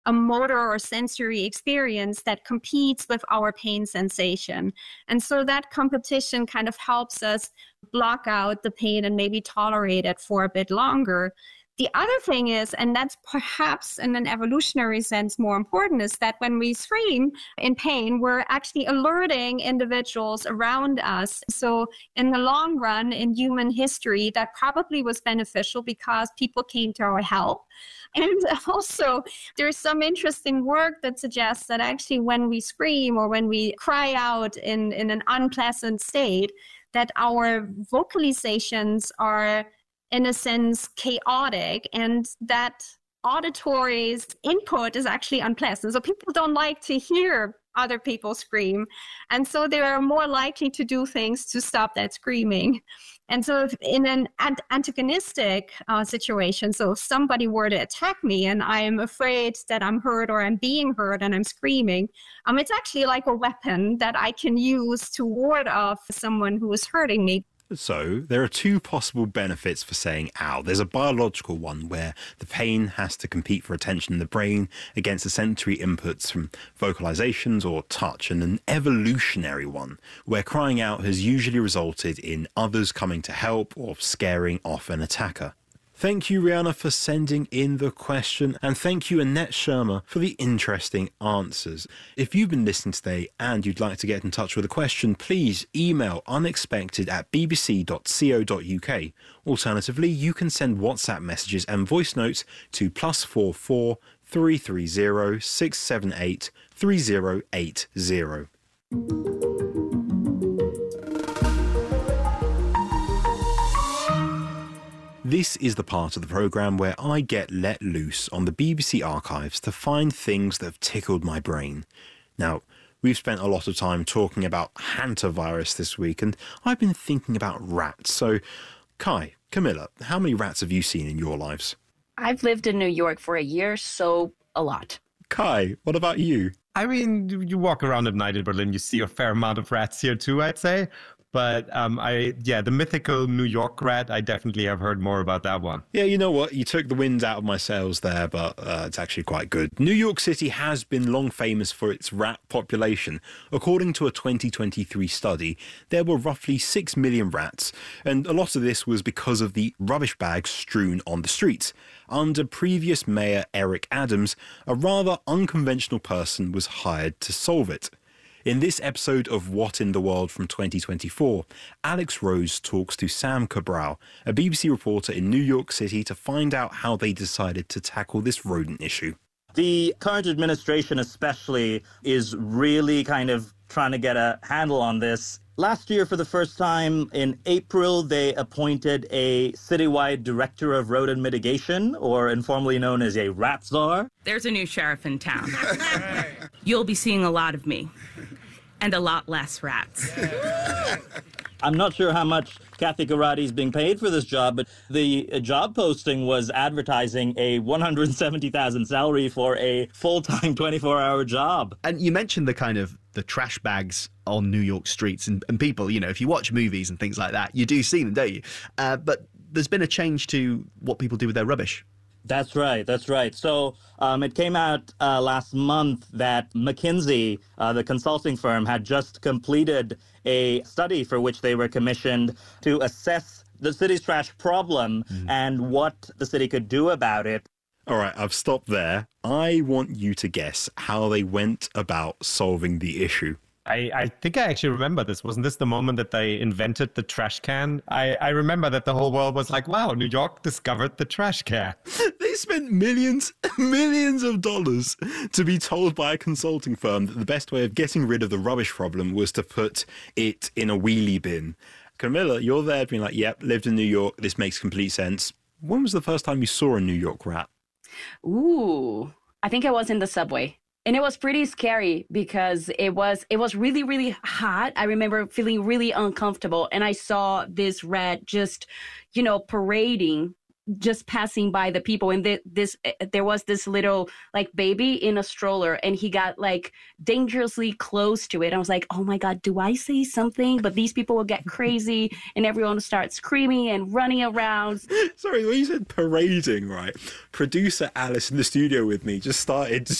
a motor or sensory experience that competes with our pain sensation. And so that competition kind of helps us block out the pain and maybe tolerate it for a bit longer. The other thing is, and that's perhaps in an evolutionary sense more important, is that when we scream in pain, we're actually alerting individuals around us. So in the long run, in human history, that probably was beneficial because people came to our help. And also, there's some interesting work that suggests that actually when we scream or when we cry out in an unpleasant state, that our vocalizations are in a sense chaotic, and that auditory input is actually unpleasant. So people don't like to hear other people scream. And so they are more likely to do things to stop that screaming. And so if in an antagonistic situation, so if somebody were to attack me and I am afraid that I'm hurt or I'm being hurt and I'm screaming, it's actually like a weapon that I can use to ward off someone who is hurting me. So there are two possible benefits for saying ow. There's a biological one where the pain has to compete for attention in the brain against the sensory inputs from vocalizations or touch, and an evolutionary one where crying out has usually resulted in others coming to help or scaring off an attacker. Thank you, Rihanna, for sending in the question, and thank you, Annette Shermer, for the interesting answers. If you've been listening today and you'd like to get in touch with a question, please email unexpected@bbc.co.uk. Alternatively, you can send WhatsApp messages and voice notes to +44 330 678 3080. This is the part of the programme where I get let loose on the BBC archives to find things that have tickled my brain. Now, we've spent a lot of time talking about hantavirus this week, and I've been thinking about rats. So, Kai, Camilla, how many rats have you seen in your lives? I've lived in New York for a year, so a lot. Kai, what about you? I mean, you walk around at night in Berlin, you see a fair amount of rats here too, I'd say. But the mythical New York rat, I definitely have heard more about that one. Yeah, you know what? You took the wind out of my sails there, but it's actually quite good. New York City has been long famous for its rat population. According to a 2023 study, there were roughly 6 million rats, and a lot of this was because of the rubbish bags strewn on the streets. Under previous Mayor Eric Adams, a rather unconventional person was hired to solve it. In this episode of What in the World from 2024, Alex Rose talks to Sam Cabral, a BBC reporter in New York City, to find out how they decided to tackle this rodent issue. The current administration especially is really kind of trying to get a handle on this. Last year, for the first time in April, they appointed a citywide director of rodent mitigation, or informally known as a rat czar. There's a new sheriff in town. You'll be seeing a lot of me, and a lot less rats. I'm not sure how much Kathy Karate is being paid for this job, but the job posting was advertising a $170,000 salary for a full-time 24-hour job. And you mentioned the trash bags on New York streets, and people, if you watch movies and things like that, you do see them, don't you? But there's been a change to what people do with their rubbish. That's right. So it came out last month that McKinsey, the consulting firm, had just completed a study for which they were commissioned to assess the city's trash problem and what the city could do about it. All right, I've stopped there. I want you to guess how they went about solving the issue. I think I actually remember this. Wasn't this the moment that they invented the trash can? I remember that the whole world was like, wow, New York discovered the trash can. They spent millions of dollars to be told by a consulting firm that the best way of getting rid of the rubbish problem was to put it in a wheelie bin. Camilla, you're there being like, yep, lived in New York. This makes complete sense. When was the first time you saw a New York rat? Ooh, I think I was in the subway. And it was pretty scary because it was really, really hot. I remember feeling really uncomfortable. And I saw this rat just, parading just passing by the people, and there was this little like baby in a stroller, and he got like dangerously close to it. I was like, oh my God, do I say something? But these people will get crazy and everyone will start screaming and running around. Sorry, when you said parading, right? Producer Alice in the studio with me just started